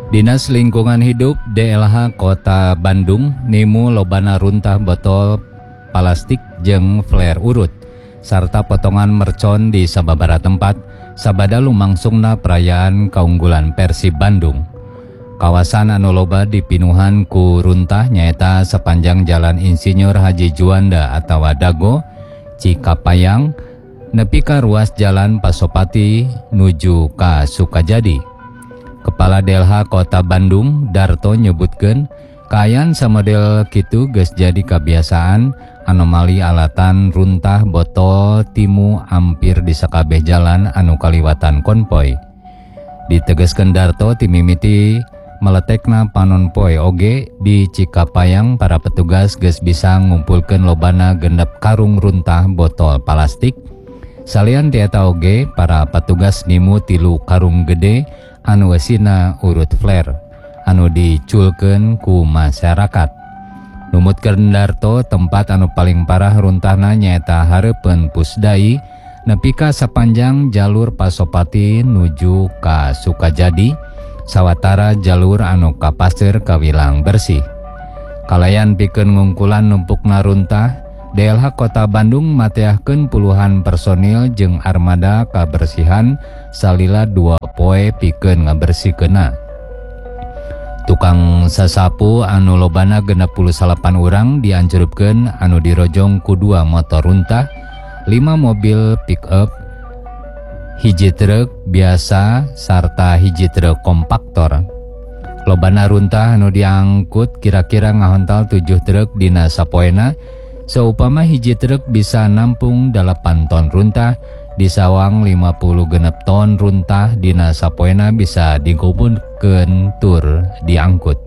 Dinas Lingkungan Hidup DLH Kota Bandung nimu lobana runtah botol plastik jeung flare urut sarta potongan mercon di sababaraha tempat sabada lumangsungna perayaan kaunggulan Persib Bandung. Kawasan anu loba dipinuhan ku runtah nyaeta sepanjang Jalan Insinyur Haji Juanda atawa Dago, Cikapayang, nepi ka ruas Jalan Pasopati nuju ka Sukajadi. Kepala DLH Kota Bandung Darto nyebutkeun kaayaan samodel kitu geus jadi kabiasaan anomali alatan runtah botol timu hampir di sakabeh jalan anu kaliwatan konvoy. Ditegaskeun Darto ti mimiti meletekna panonpoe oge di Cikapayang para petugas geus bisa ngumpulkeun lobana genep karung runtah botol plastik. Salian tieta oge para petugas nimu 3 karung gede anu wesina urut flare anu diculkeun ku masyarakat. Numutkeun Darto tempat anu paling parah runtahna nyaeta hareupeun Pusdai nepi ka sapanjang jalur Pasopati nuju ka Sukajadi sawatara jalur anu ka Paseur kawilang bersih. Kalayan pikeun ngungkulan numpukna runtah, DLH Kota Bandung mateahkeun puluhan personil jeung armada kabersihan salila 2 poe pikeun ngabersihkeunna. Tukang sasapu anu lobana 68 urang diancurupkeun anu dirojong ku 2 motor runtah, 5 mobil pick up, hiji truk biasa sarta hiji truk kompaktor. Lobana runtah anu diangkut kira-kira ngahontal 7 truk dina sapoena. Seupama hiji truk bisa nampung 8 ton runtah, disawang 50 genep ton runtah dina sapoena bisa digubunkeun tur diangkut.